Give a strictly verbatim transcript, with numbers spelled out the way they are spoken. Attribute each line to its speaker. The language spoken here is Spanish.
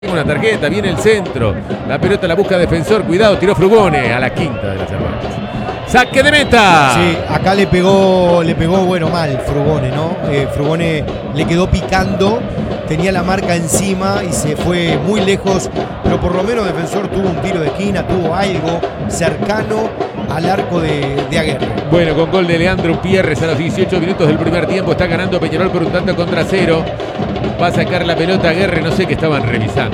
Speaker 1: Una tarjeta, viene el centro, la pelota la busca defensor, cuidado, tiró Frugone a la quinta de las Cervantes. ¡Saque de meta!
Speaker 2: Sí, acá le pegó, le pegó, bueno, mal Frugone, ¿no? Eh, Frugone le quedó picando, tenía la marca encima y se fue muy lejos, pero por lo menos Defensor tuvo un tiro de esquina, tuvo algo cercano al arco de, de Aguerre.
Speaker 1: Bueno, con gol de Leandro Pierres a los dieciocho minutos del primer tiempo, está ganando Peñarol por un tanto contra cero. Va a sacar la pelota Aguerre, no sé qué estaban revisando.